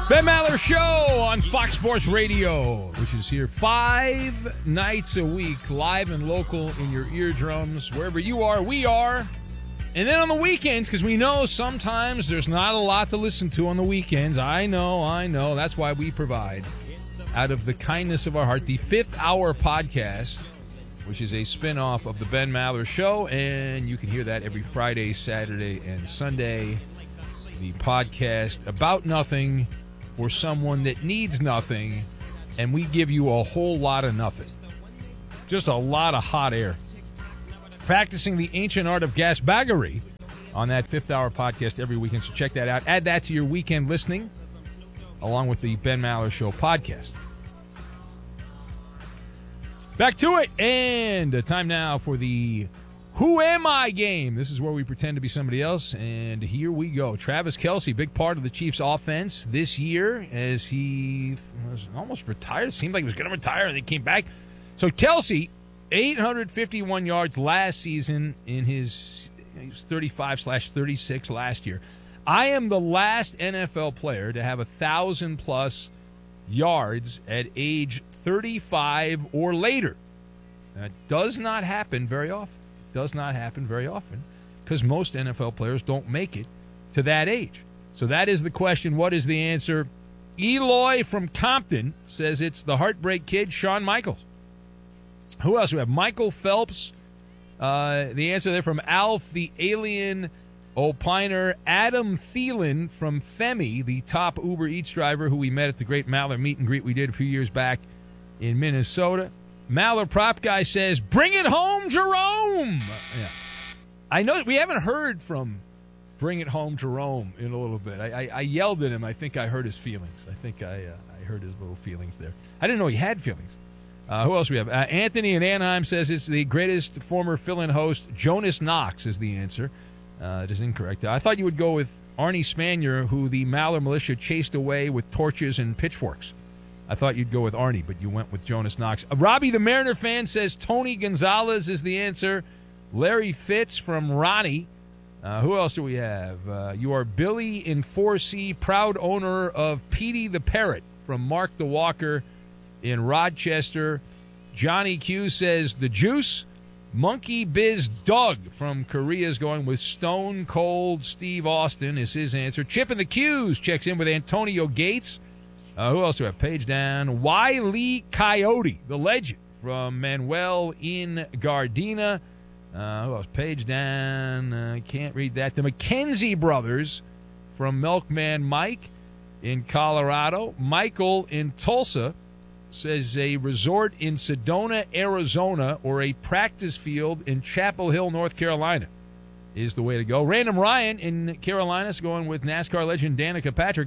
Ben Maller Show on Fox Sports Radio, which is here 5 nights a week, live and local in your eardrums. Wherever you are, we are. And then on the weekends, because we know sometimes there's not a lot to listen to on the weekends. I know. That's why we provide, out of the kindness of our heart, the 5th Hour Podcast, which is a spin-off of the Ben Maller Show. And you can hear that every Friday, Saturday, and Sunday. The podcast about nothing for someone that needs nothing, and we give you a whole lot of nothing. Just a lot of hot air. Practicing the ancient art of gasbaggery on that 5th Hour Podcast every weekend, so check that out. Add that to your weekend listening, along with the Ben Maller Show podcast. Back to it, and time now for the Who Am I game. This is where we pretend to be somebody else, and here we go. Travis Kelce, big part of the Chiefs' offense this year, as he was almost retired. It seemed like he was going to retire, and he came back. So Kelce, 851 yards last season in he was 35/36 last year. I am the last NFL player to have 1,000-plus yards at age 35 or later. That does not happen very often. Because most NFL players don't make it to that age. So that is the question. What is the answer? Eloy from Compton says it's the Heartbreak Kid, Shawn Michaels. Who else do we have? Michael Phelps. The answer there from Alf, the Alien Opiner. Adam Thielen from Femi, the top Uber Eats driver who we met at the great Maller meet and greet we did a few years back in Minnesota. Maller Prop Guy says, bring it home, Jerome. Yeah. I know we haven't heard from Bring It Home, Jerome in a little bit. I yelled at him. I think I hurt his feelings. I think I hurt his little feelings there. I didn't know he had feelings. Who else do we have? Anthony in Anaheim says it's the greatest former fill-in host. Jonas Knox is the answer. It is incorrect. I thought you would go with Arnie Spanier, who the Maller militia chased away with torches and pitchforks. I thought you'd go with Arnie, but you went with Jonas Knox. Robbie the Mariner fan says Tony Gonzalez is the answer. Larry Fitz from Ronnie. Who else do we have? You are Billy in 4C, proud owner of Petey the Parrot from Mark the Walker in Rochester. Johnny Q says the Juice. Monkey Biz Doug from Korea is going with Stone Cold Steve Austin is his answer. Chip in the Q's checks in with Antonio Gates. Who else do I have? Page down. Wiley Coyote, the legend, from Manuel in Gardena. Who else? Page down. Can't read that. The McKenzie brothers from Milkman Mike in Colorado. Michael in Tulsa says a resort in Sedona, Arizona, or a practice field in Chapel Hill, North Carolina is the way to go. Random Ryan in Carolina is going with NASCAR legend Danica Patrick.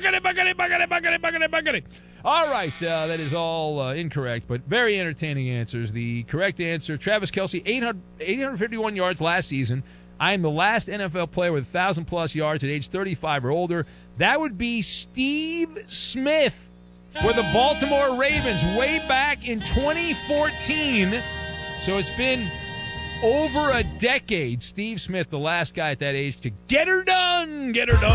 Buggity. All right, that is all incorrect, but very entertaining answers. The correct answer, Travis Kelce, 851 yards last season. I am the last NFL player with 1,000-plus yards at age 35 or older. That would be Steve Smith for the Baltimore Ravens way back in 2014. So it's been over a decade. Steve Smith, the last guy at that age to get her done.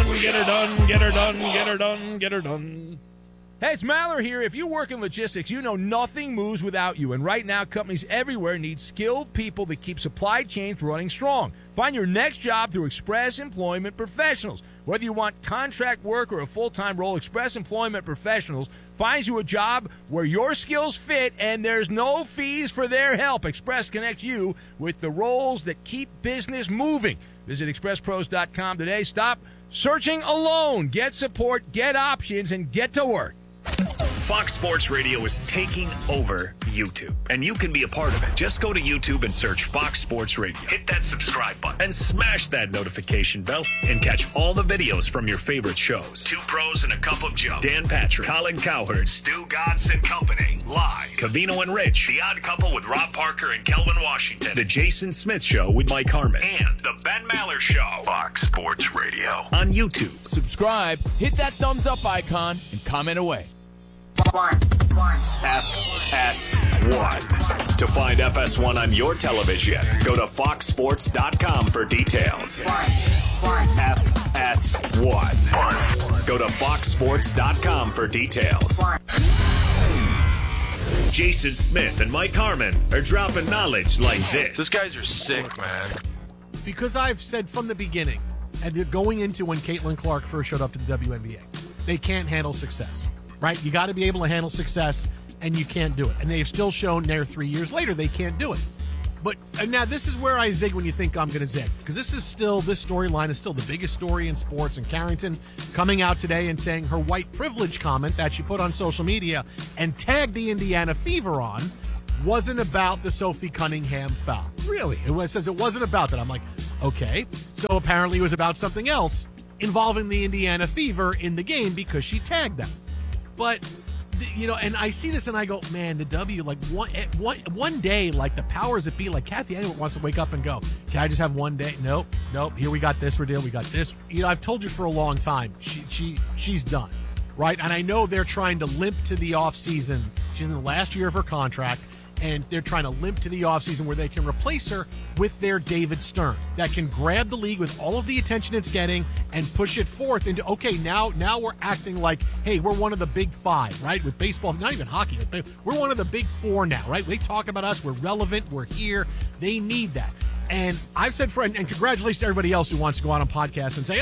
Hey, it's Maller here. If you work in logistics, you know nothing moves without you. And right now, companies everywhere need skilled people that keep supply chains running strong. Find your next job through Express Employment Professionals. Whether you want contract work or a full-time role, Express Employment Professionals finds you a job where your skills fit and there's no fees for their help. Express connects you with the roles that keep business moving. Visit expresspros.com today. Stop searching alone. Get support, get options, and get to work. Fox Sports Radio is taking over YouTube, and you can be a part of it. Just go to YouTube and search Fox Sports Radio. Hit that subscribe button and smash that notification bell and catch all the videos from your favorite shows. Two Pros and a Cup of Joe, Dan Patrick, Colin Cowherd, Stu Godson Company, live. Covino and Rich, The Odd Couple with Rob Parker and Kelvin Washington, The Jason Smith Show with Mike Harmon, and The Ben Maller Show. Fox Sports Radio on YouTube. Subscribe, hit that thumbs up icon, and comment away. FS1. To find FS1 on your television, go to foxsports.com for details. FS1. Go to foxsports.com for details. Jason Smith and Mike Harmon are dropping knowledge like this. These guys are sick, man. Because I've said from the beginning, and going into when Caitlin Clark first showed up to the WNBA, they can't handle success, right? You got to be able to handle success, and you can't do it. And they've still shown there 3 years later they can't do it. But now this is where I zig when you think I'm going to zig. Because this storyline is still the biggest story in sports. And Carrington coming out today and saying her white privilege comment that she put on social media and tagged the Indiana Fever on wasn't about the Sophie Cunningham foul. Really? It says it wasn't about that. I'm like, okay. So apparently it was about something else involving the Indiana Fever in the game because she tagged them. But... and I see this and I go, man, the W, like one day, like the powers that be, like Kathy Engel wants to wake up and go, can I just have one day? Nope. Here we got this deal. We got this. I've told you for a long time, she's done, right? And I know they're trying to limp to the off season. She's in the last year of her contract. And they're trying to limp to the offseason where they can replace her with their David Stern that can grab the league with all of the attention it's getting and push it forth into, okay, now we're acting like, hey, we're one of the big five, right? With baseball, not even hockey. We're one of the big four now, right? They talk about us. We're relevant. We're here. They need that. And I've said, and congratulations to everybody else who wants to go out on podcasts and say,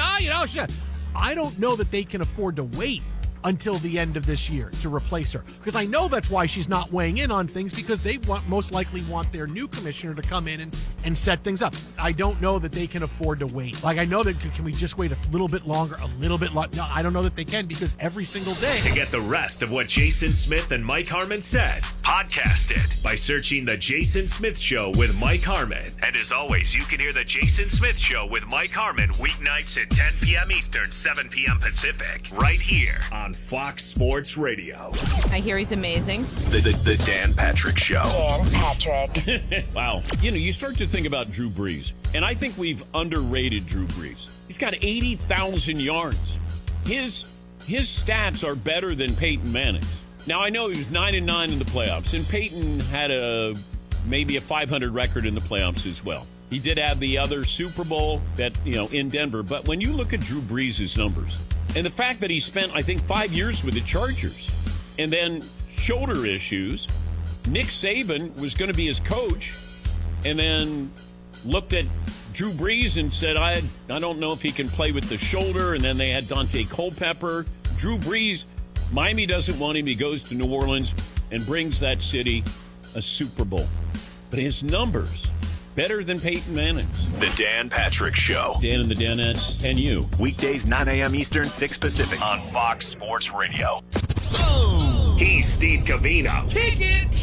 I don't know that they can afford to wait until the end of this year to replace her. Because I know that's why she's not weighing in on things, because they most likely want their new commissioner to come in and set things up. I don't know that they can afford to wait. Like, I know that, can we just wait a little bit longer, No, I don't know that they can, because every single day. To get the rest of what Jason Smith and Mike Harmon said, podcast it by searching The Jason Smith Show with Mike Harmon. And as always, you can hear The Jason Smith Show with Mike Harmon weeknights at 10 p.m. Eastern, 7 p.m. Pacific, right here on Fox Sports Radio. I hear he's amazing. The Dan Patrick Show. Dan Patrick. Wow. You start to think about Drew Brees, and I think we've underrated Drew Brees. He's got 80,000 yards. His stats are better than Peyton Manning's. Now, I know he was 9-9 in the playoffs, and Peyton had maybe a 500 record in the playoffs as well. He did have the other Super Bowl in Denver, but when you look at Drew Brees' numbers, and the fact that he spent, I think, 5 years with the Chargers, and then shoulder issues, Nick Saban was going to be his coach, and then looked at Drew Brees and said, I don't know if he can play with the shoulder, and then they had Dante Culpepper. Drew Brees, Miami doesn't want him. He goes to New Orleans and brings that city a Super Bowl. But his numbers, better than Peyton Manning's. The Dan Patrick Show. Dan and the Danettes and you. Weekdays, 9 a.m. Eastern, 6 Pacific on Fox Sports Radio. Oh. He's Steve Covino. Kick it!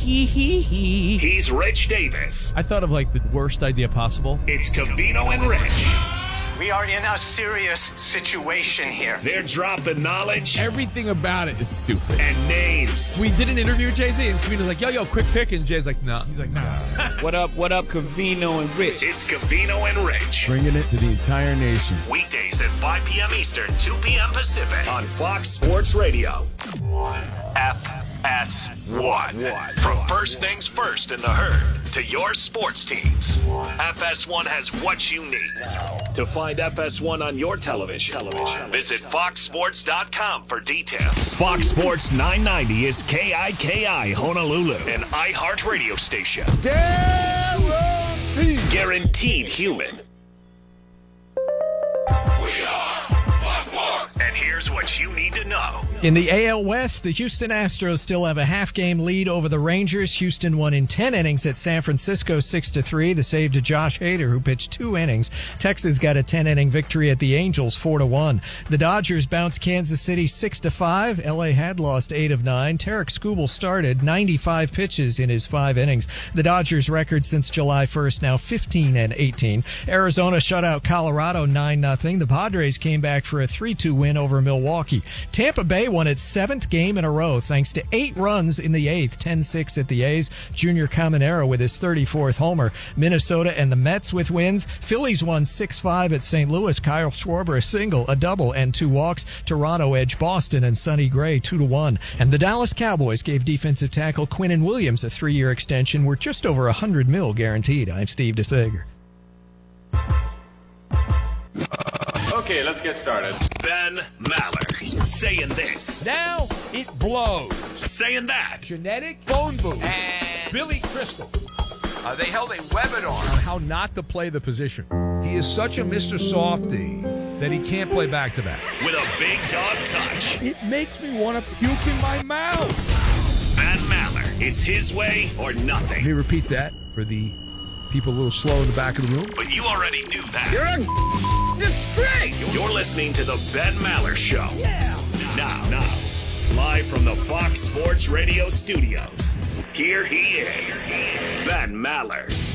He's Rich Davis. I thought of like the worst idea possible. It's Covino and Rich. We are in a serious situation here. They're dropping knowledge. Everything about it is stupid. And names. We did an interview with Jay-Z, and Covino's like, yo, quick pick. And Jay's like, no. He's like, nah. What up, Covino and Rich? It's Covino and Rich. Bringing it to the entire nation. Weekdays at 5 p.m. Eastern, 2 p.m. Pacific on Fox Sports Radio. FS1. From first things first in the herd to your sports teams, FS1 has what you need. To find FS1 on your television, visit foxsports.com for details. Fox Sports 990 is KIKI Honolulu, an iHeart radio station. Guaranteed human. And here's what you need to know. In the AL West, the Houston Astros still have a half-game lead over the Rangers. Houston won in 10 innings at San Francisco 6-3. The save to Josh Hader, who pitched 2 innings. Texas got a 10-inning victory at the Angels 4-1. The Dodgers bounced Kansas City 6-5. LA had lost 8 of 9. Tarek Skubal started 95 pitches in his 5 innings. The Dodgers' record since July 1st now 15-18. Arizona shut out Colorado 9-0. The Padres came back for a 3-2 win over Milwaukee. Tampa Bay won its 7th game in a row thanks to 8 runs in the 8th, 10-6 at the A's. Junior Caminero with his 34th homer. Minnesota and the Mets with wins. Phillies won 6-5 at St. Louis. Kyle Schwarber a single, a double, and 2 walks. Toronto edged Boston and Sonny Gray 2-1. And the Dallas Cowboys gave defensive tackle Quinnen Williams a 3-year extension worth just over $100 million guaranteed. I'm Steve DeSager. Okay, let's get started. Ben Maller. Saying this. Now it blows. Saying that. Genetic phone booth. And Billy Crystal. they held a webinar. On how not to play the position. He is such a Mr. Softy that he can't play back-to-back. With a big dog touch. It makes me want to puke in my mouth. Van Maller. It's his way or nothing. Let me repeat that for the people a little slow in the back of the room. But you already knew that. It's great. You're listening to the Ben Maller Show. Yeah. Now, live from the Fox Sports Radio studios, here he is, Ben Maller.